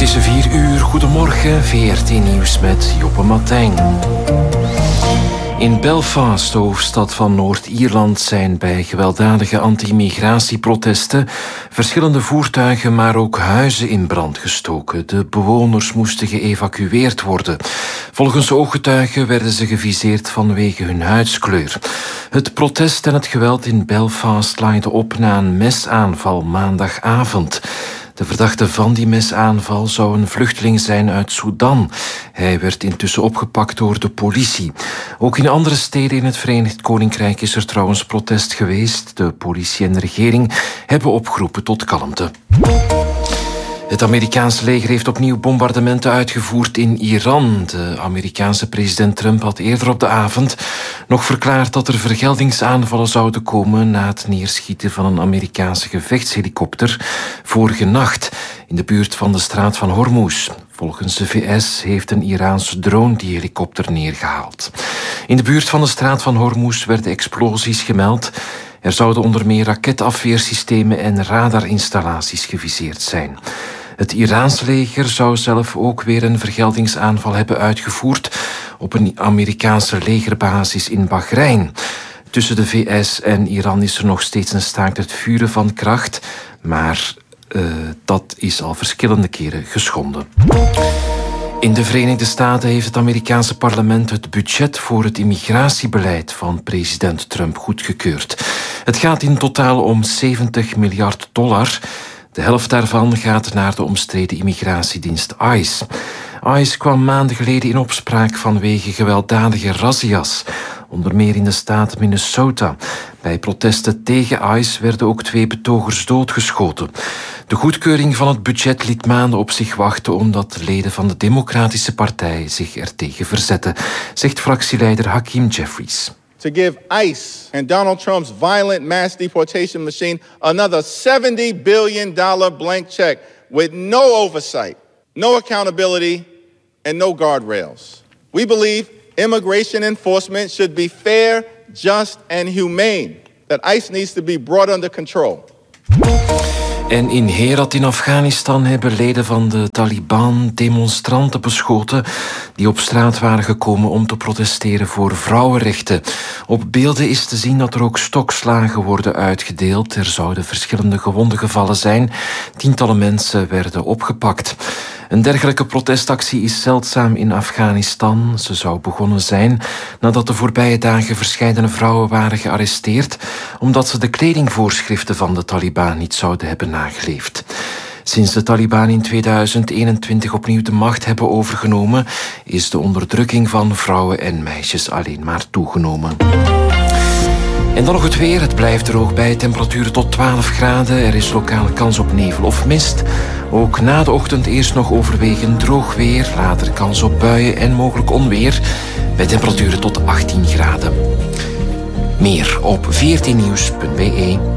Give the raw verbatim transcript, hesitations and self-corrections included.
is vier uur. Goedemorgen, V R T Nieuws met Joppe Martijn. In Belfast, de hoofdstad van Noord-Ierland, zijn bij gewelddadige anti-migratieprotesten verschillende voertuigen, maar ook huizen in brand gestoken. De bewoners moesten geëvacueerd worden. Volgens ooggetuigen werden ze geviseerd vanwege hun huidskleur. Het protest en het geweld in Belfast laaide op na een mesaanval maandagavond. De verdachte van die mesaanval zou een vluchteling zijn uit Sudan. Hij werd intussen opgepakt door de politie. Ook in andere steden in het Verenigd Koninkrijk is er trouwens protest geweest. De politie en de regering hebben opgeroepen tot kalmte. Het Amerikaanse leger heeft opnieuw bombardementen uitgevoerd in Iran. De Amerikaanse president Trump had eerder op de avond nog verklaard dat er vergeldingsaanvallen zouden komen na het neerschieten van een Amerikaanse gevechtshelikopter vorige nacht in de buurt van de straat van Hormuz. Volgens de V S heeft een Iraanse drone die helikopter neergehaald. In de buurt van de straat van Hormuz werden explosies gemeld. Er zouden onder meer raketafweersystemen en radarinstallaties geviseerd zijn. Het Iraanse leger zou zelf ook weer een vergeldingsaanval hebben uitgevoerd op een Amerikaanse legerbasis in Bahrein. Tussen de V S en Iran is er nog steeds een staakt het vuren van kracht, maar uh, dat is al verschillende keren geschonden. In de Verenigde Staten heeft het Amerikaanse parlement het budget voor het immigratiebeleid van president Trump goedgekeurd. Het gaat in totaal om zeventig miljard dollar. De helft daarvan gaat naar de omstreden immigratiedienst ICE. ICE kwam maanden geleden in opspraak vanwege gewelddadige razzia's, onder meer in de staat Minnesota. Bij protesten tegen ICE werden ook twee betogers doodgeschoten. De goedkeuring van het budget liet maanden op zich wachten omdat leden van de Democratische Partij zich ertegen verzetten, zegt fractieleider Hakeem Jeffries. To give ICE and Donald Trump's violent mass deportation machine another seventy billion dollars blank check with no oversight, no accountability, and no guardrails. We believe immigration enforcement should be fair, just, and humane. That ICE needs to be brought under control. En in Herat in Afghanistan hebben leden van de Taliban demonstranten beschoten die op straat waren gekomen om te protesteren voor vrouwenrechten. Op beelden is te zien dat er ook stokslagen worden uitgedeeld. Er zouden verschillende gewonden gevallen zijn. Tientallen mensen werden opgepakt. Een dergelijke protestactie is zeldzaam in Afghanistan. Ze zou begonnen zijn nadat de voorbije dagen verscheidene vrouwen waren gearresteerd omdat ze de kledingvoorschriften van de Taliban niet zouden hebben nageleefd. Sinds de Taliban in tweeduizend eenentwintig opnieuw de macht hebben overgenomen, is de onderdrukking van vrouwen en meisjes alleen maar toegenomen. En dan nog het weer. Het blijft droog bij temperaturen tot twaalf graden. Er is lokale kans op nevel of mist. Ook na de ochtend eerst nog overwegend droog weer. Later kans op buien en mogelijk onweer. Bij temperaturen tot achttien graden. Meer op v r t nieuws punt b e.